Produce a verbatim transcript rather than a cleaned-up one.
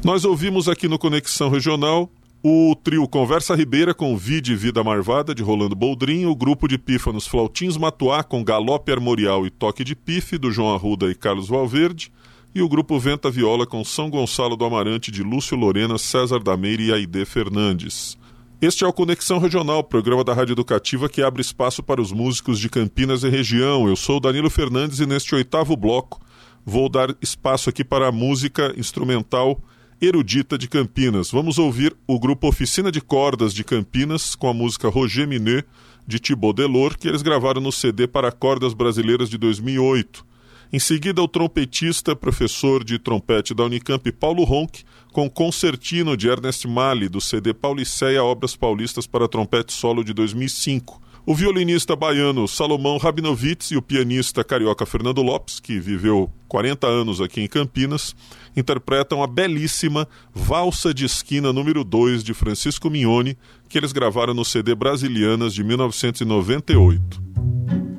Nós ouvimos aqui no Conexão Regional o trio Conversa Ribeira com Vide Vida Marvada, de Rolando Boldrin, o grupo de pífanos Flautins Matuá com Galope Armorial e Toque de Pife, do João Arruda e Carlos Valverde, e o grupo Venta Viola com São Gonçalo do Amarante, de Lúcio Lorena, César Dameire e Aide Fernandes. Este é o Conexão Regional, programa da Rádio Educativa que abre espaço para os músicos de Campinas e região. Eu sou o Danilo Fernandes e neste oitavo bloco vou dar espaço aqui para a música instrumental erudita de Campinas. Vamos ouvir o grupo Oficina de Cordas de Campinas com a música Roger Mineux, de Thibaut Delors, que eles gravaram no C D para cordas brasileiras de dois mil e oito. Em seguida, o trompetista, professor de trompete da Unicamp, Paulo Ronck, com Concertino de Ernest Mali, do C D Pauliceia, Obras Paulistas para Trompete Solo de dois mil e cinco. O violinista baiano Salomão Rabinovitz e o pianista carioca Fernando Lopes, que viveu quarenta anos aqui em Campinas, interpretam a belíssima Valsa de Esquina número dois de Francisco Mignoni, que eles gravaram no C D Brasilianas de mil novecentos e noventa e oito.